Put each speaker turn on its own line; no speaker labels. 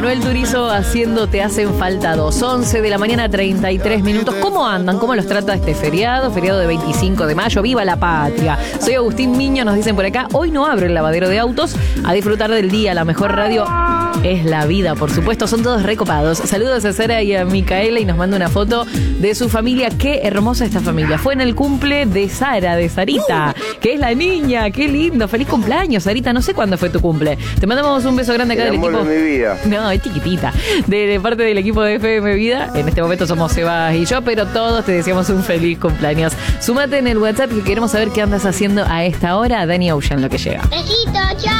Manuel Turizo haciendo Te hacen falta dos. 11 de la mañana, 33 minutos. ¿Cómo andan? ¿Cómo los trata este feriado? Feriado de 25 de mayo. ¡Viva la patria! Soy Agustín Miño, nos dicen por acá. Hoy no abro el lavadero de autos. A disfrutar del día. La mejor radio es la vida, por supuesto. Son todos recopados. Saludos a Sara y a Micaela y nos manda una foto de su familia. Qué hermosa esta familia. Fue en el cumple de Sara, de Sarita, que es la niña. Qué lindo. Feliz cumpleaños, Sarita. No sé cuándo fue tu cumple. Te mandamos un beso grande acá del equipo.
De mi vida.
No, es chiquitita. De parte del equipo de FM Vida. En este momento somos Sebas y yo, pero todos te deseamos un feliz cumpleaños. Sumate en el WhatsApp que queremos saber qué andas haciendo a esta hora. Danny Ocean, lo que llega.
Besito, chao.